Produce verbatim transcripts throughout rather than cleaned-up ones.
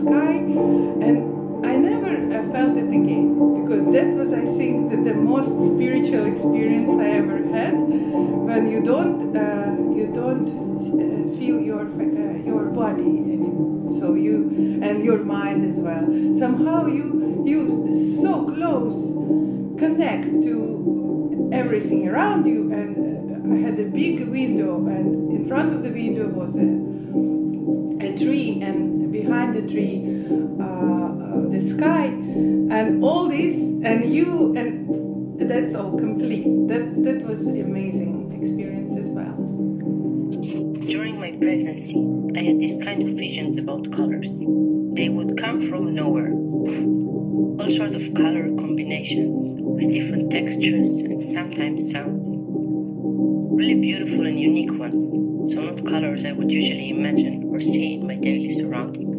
sky, and I never uh, felt it again, because that was, I think, the, the most spiritual experience I ever had. When you don't, uh, you don't uh, feel your uh, your body anymore. So you and your mind as well. Somehow you you so close connect to everything around you. And uh, I had a big window, and in front of the window was a a tree, and behind the tree uh, uh, the sky, and all this, and you, and that's all complete. That that was amazing experience as well. During my pregnancy, I had this kind of visions about colors. They would come from nowhere. All sorts of color combinations with different textures and sometimes sounds. Really beautiful and unique ones, so not colors I would usually imagine or see in my daily surroundings.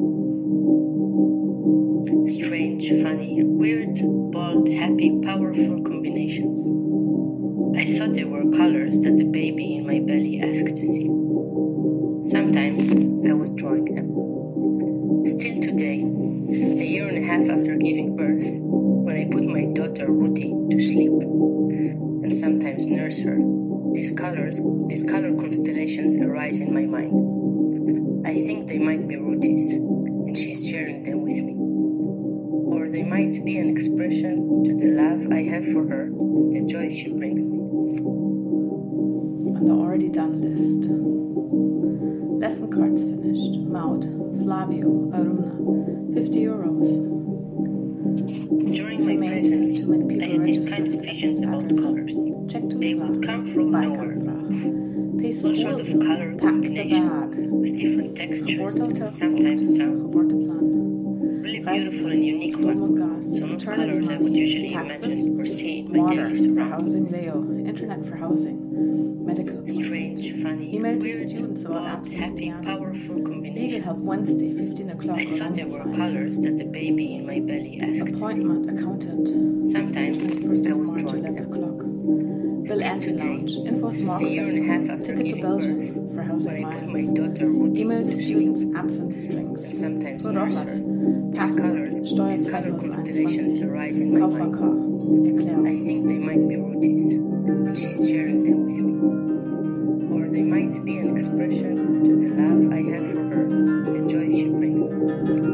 Strange, funny, weird, bold, happy, powerful combinations. I thought they were colors that the baby in my belly asked to see. Sometimes I was drawing them. Still today, a year and a half after giving birth, when I put my daughter Ruti to sleep, and sometimes nurse her, these colors, these color constellations arise in my mind. I think they might be Ruti's, and she's sharing them with me. Or they might be an expression to the love I have for her and the joy she brings me. On the already done list. Lesson cards finished. Maud, Flavio, Aruna, fifty euros. During my pregnancy, I had these kind of visions about colors. They would come from nowhere. All sorts of color combinations with different textures and sometimes sounds. Really beautiful and unique ones, so not colors I would usually imagine or see in my daily surroundings. Internet for housing, medical Strange, funny, email to weird, students about bold, absence happy, piano. powerful Needed combinations. help Wednesday, fifteen o'clock. I thought there were colors that the baby in my belly asked to see. Appointment, accountant. Sometimes I was drawing them. O'clock. Bill Still Anti today, Lounge. Info small a year and a half after Ticket to giving Belgium birth, for housing when I put minds. my daughter Ruti Email to to sleep, students, absence strings. and sometimes Good nurse Offers. her, these colors, these color constellations arise in my mind. Erklärung. I think they might be Ruti's, and she's sharing them with me. Or they might be an expression to the love I have for her, the joy she brings me.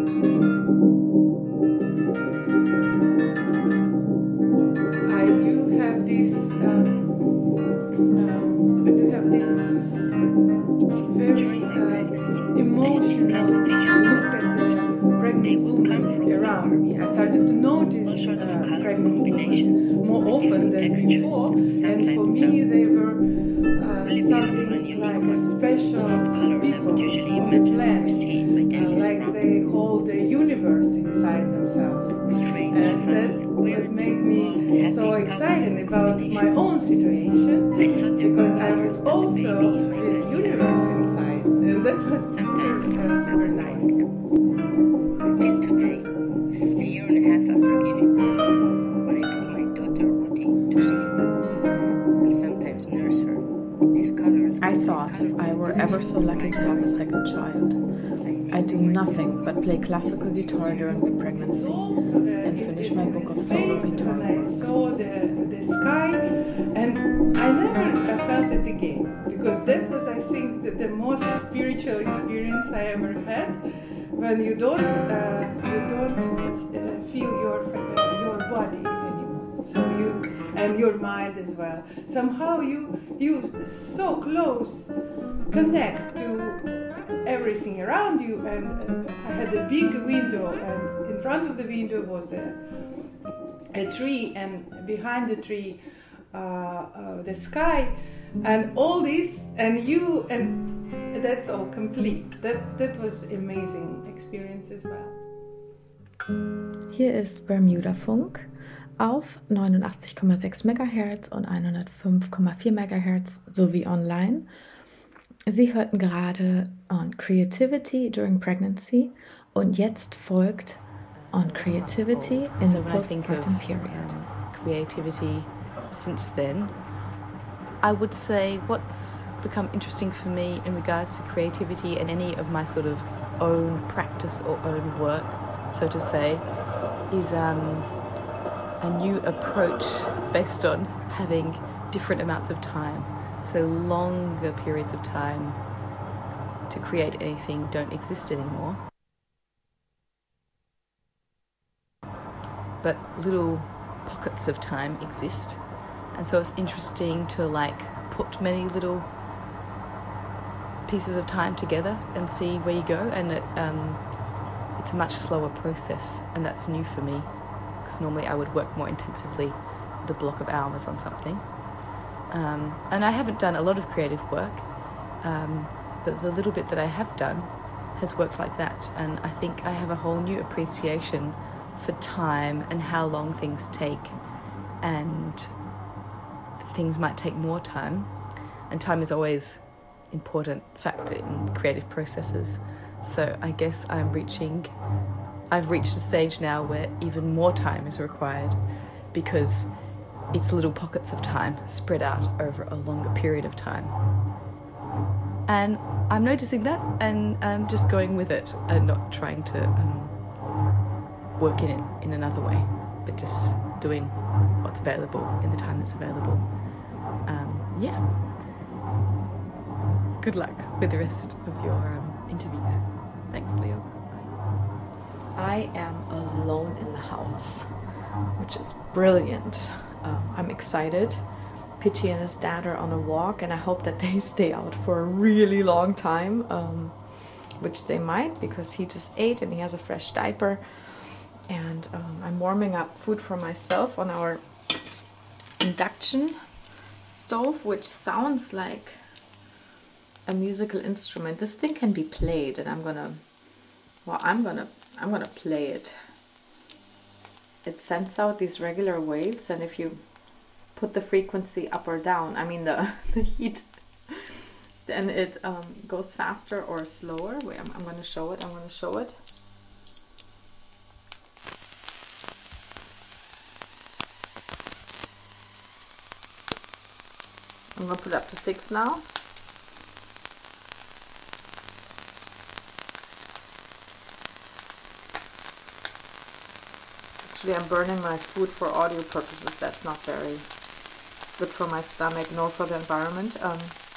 I do have this. Um, um, I do have this very During my uh, pregnancy, I had emotional this kind of visions look about at colors. the pregnant They would come women from around me. I started to all notice sorts of uh, color pregnant combinations women more with often different than textures before, and and for sometimes me sounds. they were uh, Really beautiful and something unique like a ones, special so not colors I would people usually on the imagine or planet, see in my uh, daily like they surroundings. hold the universe inside themselves. Strange, And funny, that weird, what made me bold, happy, so excited powerful about my combinations. own situation, I thought there were because I colors was that the also baby in my this belly universe asked to see. inside, and that was Sometimes super, uh, I super was nice. drawing them. Still today, a year and a half after giving birth, when I put my daughter Ruti to sleep, and sometimes nurse her, these colors, I these thought color if I were ever so lucky to have a second child, I'd do nothing but play classical guitar during the pregnancy and finish my book of solo guitar When I works. saw the, the sky, and I never uh, felt it again, because that was, I think, the, the most spiritual experience I ever had. When you don't, uh, you don't uh, feel your uh, your body anymore, so you and your mind as well. Somehow you you so close connect to everything around you, and uh, I had a big window, and in front of the window was a a tree, and behind the tree uh, uh, the sky, and all this, and you, and that's all complete. That that was amazing experience as well. Hier ist Bermuda Funk auf neunundachtzig Komma sechs Megahertz und hundertfünf Komma vier Megahertz sowie online. Sie hörten gerade On Creativity During Pregnancy und jetzt folgt On Creativity in So the when I think of Postpartum Period. um, creativity since then, I would say what's become interesting for me in regards to creativity and any of my sort of own practice or own work, so to say, is um, a new approach based on having different amounts of time. So longer periods of time to create anything don't exist anymore. But little pockets of time exist. And so it's interesting to like put many little pieces of time together and see where you go. And it, um, it's a much slower process, and that's new for me, because normally I would work more intensively with a block of hours on something. Um, and I haven't done a lot of creative work, um, but the little bit that I have done has worked like that. And I think I have a whole new appreciation for time and how long things take, and things might take more time. And time is always an important factor in creative processes. So I guess I'm reaching, I've reached a stage now where even more time is required, because it's little pockets of time spread out over a longer period of time. And I'm noticing that, and I'm just going with it and not trying to um, work in it in another way, but just doing what's available in the time that's available. Um, yeah. Good luck with the rest of your um, interviews. Thanks, Leo. I am alone in the house, which is brilliant. Um, I'm excited. Pitchy and his dad are on a walk, and I hope that they stay out for a really long time, um, which they might, because he just ate and he has a fresh diaper. And um, I'm warming up food for myself on our induction stove, which sounds like a musical instrument. This thing can be played, and I'm gonna, well, I'm gonna, I'm gonna play it. It sends out these regular waves, and if you put the frequency up or down, I mean the, the heat, then it um, goes faster or slower. Wait, I'm, I'm gonna show it, I'm gonna show it. I'm gonna put it up to six now. Actually, I'm burning my food for audio purposes. That's not very good for my stomach, nor for the environment. Um,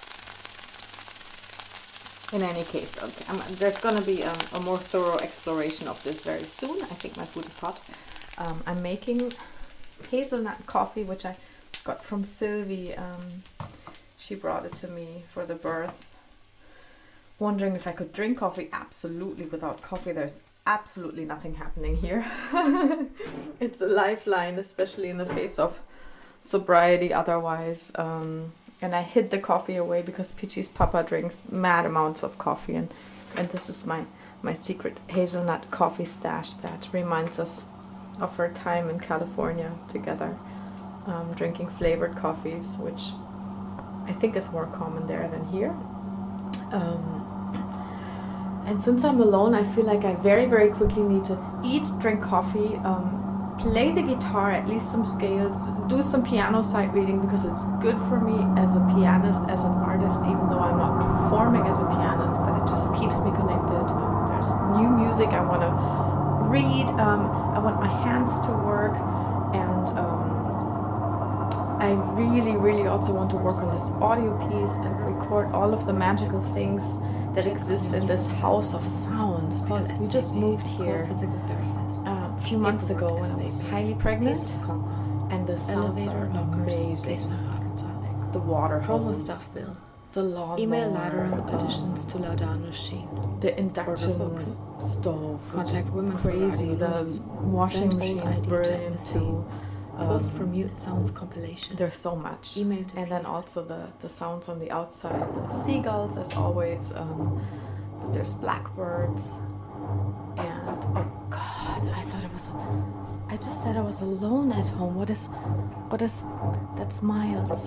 in any case, okay, I'm, there's going to be a, a more thorough exploration of this very soon. I think my food is hot. Um, I'm making hazelnut coffee, which I got from Sylvie. Um, she brought it to me for the birth. Wondering if I could drink coffee. Absolutely. Without coffee, there's absolutely nothing happening here. It's a lifeline, especially in the face of sobriety otherwise. Um, and I hid the coffee away because Peachy's papa drinks mad amounts of coffee, and, and this is my, my secret hazelnut coffee stash that reminds us of our time in California together, um, drinking flavored coffees, which I think is more common there than here. Um, And since I'm alone, I feel like I very, very quickly need to eat, drink coffee, um, play the guitar, at least some scales, do some piano sight reading, because it's good for me as a pianist, as an artist, even though I'm not performing as a pianist, but it just keeps me connected. Um, there's new music I want to read, um, I want my hands to work, and um, I really, really also want to work on this audio piece and record all of the magical things that exist in this house of sounds, because we just moved here uh, a few months ago when I was highly pregnant, and the sounds are amazing. The water hose, the lawnmower, additions to Laudano Sheet, the induction stove, contact women, crazy. The washing machine is brilliant too. Post Um, for mute sounds compilation. There's so much. Email to and then also the, the sounds on the outside, the seagulls as always, um, but there's blackbirds, and oh god, I thought I was, I just said I was alone at home. What is, what is, that's Miles.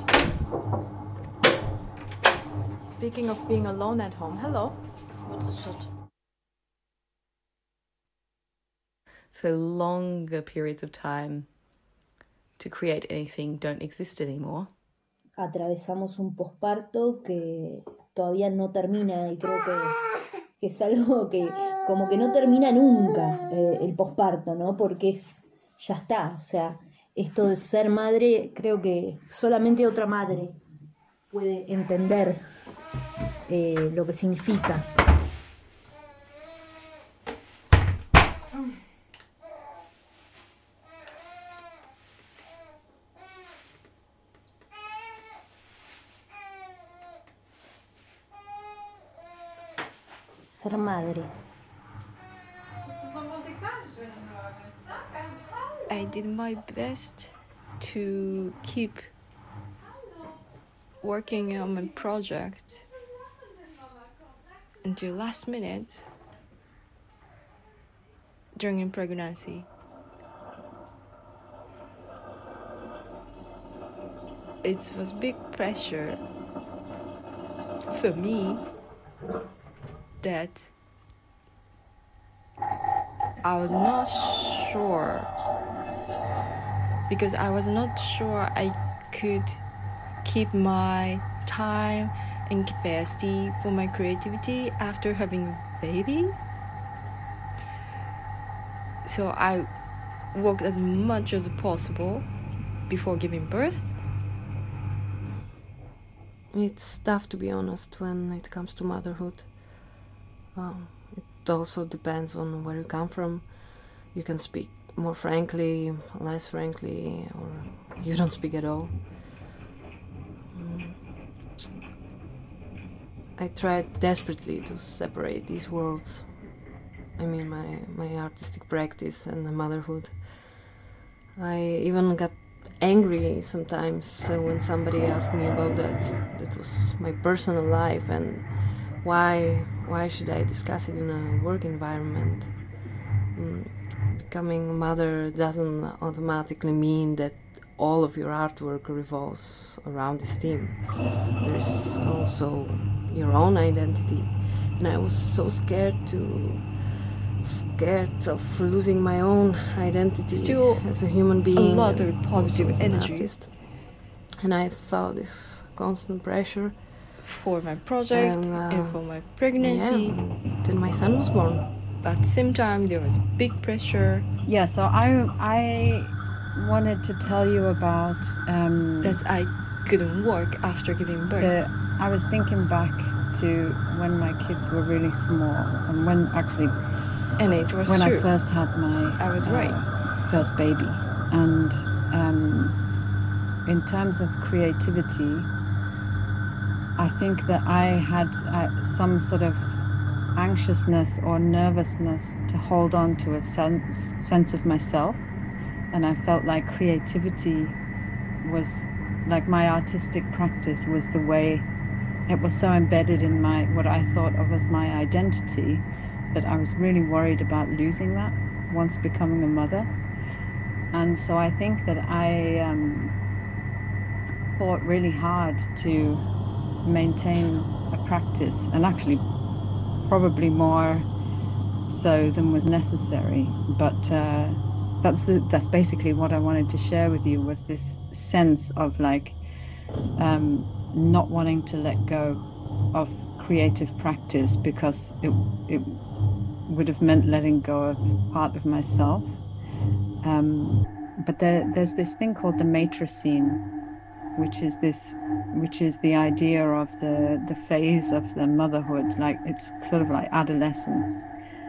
Speaking of being alone at home, hello. What is that? So longer periods of time to create anything don't exist anymore. Atravesamos un posparto que todavía no termina y creo que que es algo que como que no termina nunca eh, el posparto, ¿no? Porque es, ya está, o sea, esto de ser madre, creo que solamente otra madre puede entender eh, lo que significa. Ser madre. I did my best to keep working on my project until last minute during pregnancy. It was big pressure for me that I was not sure, because I was not sure I could keep my time and capacity for my creativity after having a baby. So I worked as much as possible before giving birth. It's tough, to be honest, when it comes to motherhood. Um, it also depends on where you come from. You can speak more frankly, less frankly, or you don't speak at all. Mm. I tried desperately to separate these worlds. I mean, my, my artistic practice and the motherhood. I even got angry sometimes uh, when somebody asked me about that. That was my personal life, and why why should I discuss it in a work environment? Mm, becoming a mother doesn't automatically mean that all of your artwork revolves around this theme. There's also your own identity, and I was so scared to scared of losing my own identity Still as a human being, a lot of positive energy, artist. And I felt this constant pressure for my project and, uh, and for my pregnancy. Yeah, then my son was born. But at the same time, there was big pressure. Yeah, so I I wanted to tell you about um, that I couldn't work after giving birth. The, I was thinking back to when my kids were really small, and when actually. And it was when true. I first had my I was right. uh, first baby, and um, in terms of creativity, I think that I had uh, some sort of anxiousness or nervousness to hold on to a sense sense of myself, and I felt like creativity was like my artistic practice was the way it was so embedded in my what I thought of as my identity, that I was really worried about losing that once becoming a mother. And so I think that I um, fought really hard to maintain a practice, and actually probably more so than was necessary. But uh, that's the, that's basically what I wanted to share with you, was this sense of like um, not wanting to let go of creative practice, because it it would have meant letting go of part of myself. Um, but there, there's this thing called the matricene, which is this, which is the idea of the the phase of the motherhood, like it's sort of like adolescence.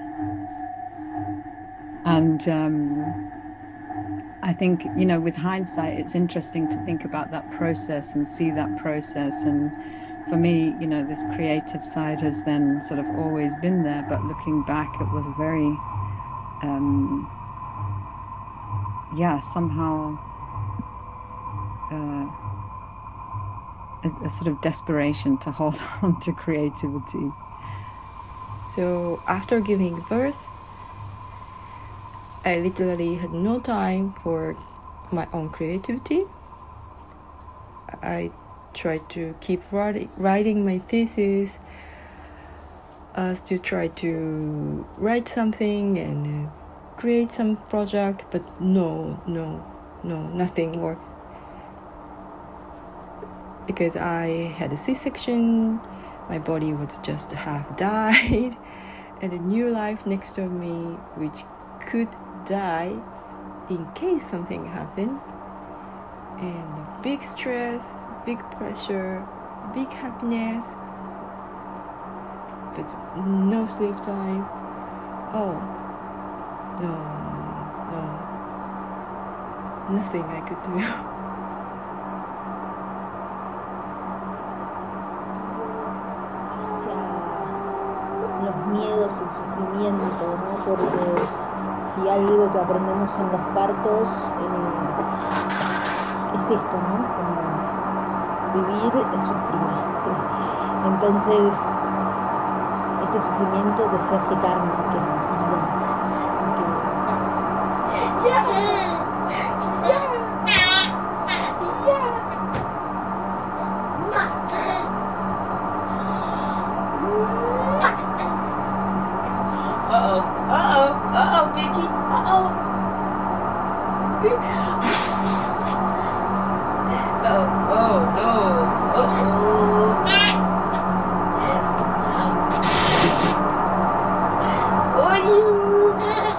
And um, I think, you know, with hindsight, it's interesting to think about that process and see that process. And for me, you know, this creative side has then sort of always been there, but looking back, it was very, um, yeah, somehow uh, a, a sort of desperation to hold on to creativity. So after giving birth, I literally had no time for my own creativity. I tried to keep writing, writing my thesis, uh, to try to write something and uh, create some project, but no, no, no, nothing worked. Because I had a C-section, my body was just half died, and a new life next to me which could die in case something happened, and big stress, big pressure, big happiness, but no sleep time. Oh, no, no, nothing I could do. Hacia los miedos, el sufrimiento, ¿no? Porque si algo que aprendemos en los partos eh, es esto, ¿no? Como vivir es sufrir. Entonces, este sufrimiento que se hace carne, que es vida, que... Uh-oh, uh-oh, uh-oh, Vicky, uh-oh. Oh, oh, no, uh-oh. Oh, you.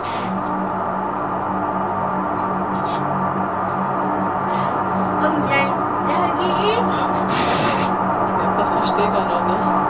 Oh, yeah, Daddy. Das versteht er noch nicht.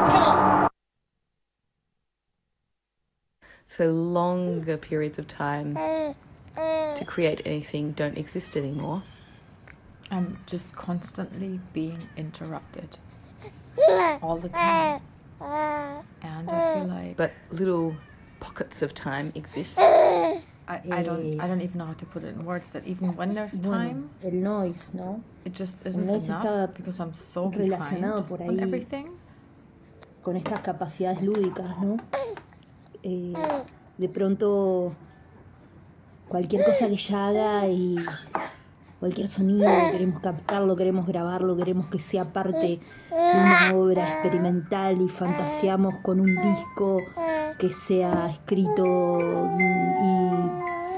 So longer periods of time to create anything don't exist anymore. I'm just constantly being interrupted all the time. And I feel like But little pockets of time exist. I, I don't I don't even know how to put it in words, that even when there's Bueno, time, el noise, ¿no? it just El isn't noise enough está because I'm so relacionado behind por on ahí everything. con estas capacidades lúdicas, ¿no? Eh, de pronto, cualquier cosa que ella haga y cualquier sonido, queremos captarlo, queremos grabarlo, queremos que sea parte de una obra experimental y fantaseamos con un disco que sea escrito y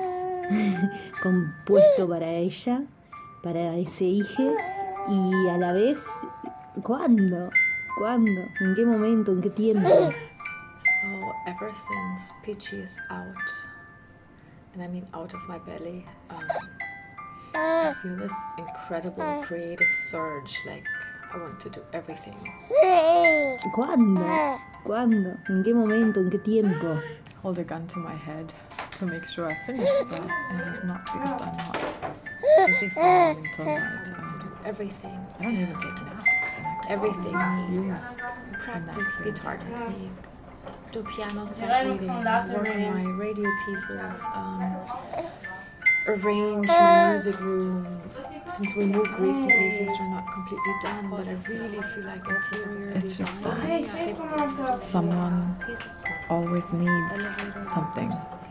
compuesto para ella, para ese hijo, y a la vez, ¿cuándo? ¿Cuándo? ¿En qué momento? ¿En qué tiempo? So ever since Peachy is out, and I mean out of my belly, um, I feel this incredible creative surge, like I want to do everything. ¿Cuándo? ¿Cuándo? ¿En qué momento? ¿En qué tiempo? Hold a gun to my head to make sure I finish that, and not because I'm not busy falling into night. I want to do everything. I don't even take naps. Everything. Use Practice a nap. guitar technique, do piano sight reading, work on my radio pieces, um, arrange my music room. Since we moved recently, things are not completely done, but I really feel like interior It's just design. that someone always needs something.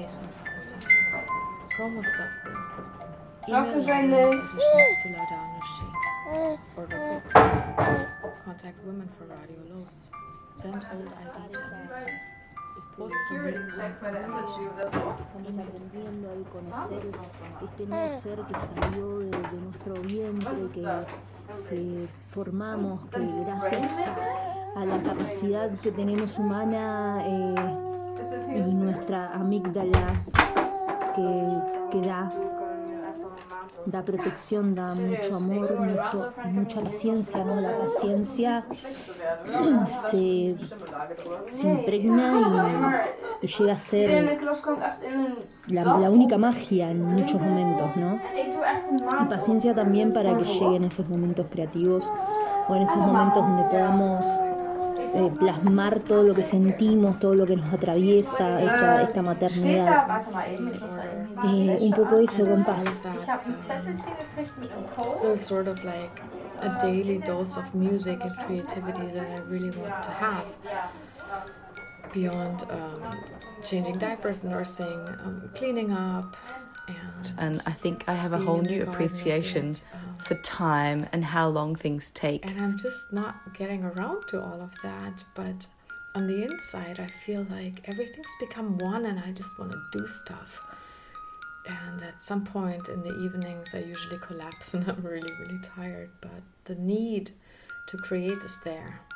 Promo stuff then. Sokken zijn Email leeg. auditions to Laudano Chic. Order books. Contact women for Radio Los. Send old I D to N B C. Post community. Estamos aprendiendo al conocer este nuevo ser que salió de, de nuestro vientre, que, que formamos, que gracias a, a la capacidad que tenemos humana eh, y nuestra amígdala que, que da, da protección, da mucho amor, mucho, mucha paciencia, ¿no? La paciencia se, se impregna y, y llega a ser la, la única magia en muchos momentos, ¿no? Y paciencia también para que lleguen esos momentos creativos o en esos momentos donde podamos eh, plasmar todo lo que sentimos, todo lo que nos atraviesa esta, esta maternidad. Eh, un poco eso, compás. Still sort of like a daily dose of music and creativity that I really want to have. Beyond um, changing diapers, nursing, um, cleaning up, and And I think I have a being whole in the new garden appreciation again. Um, for time and how long things take. And I'm just not getting around to all of that. But on the inside, I feel like everything's become one and I just want to do stuff. And at some point in the evenings, I usually collapse and I'm really, really tired. But the need to create is there.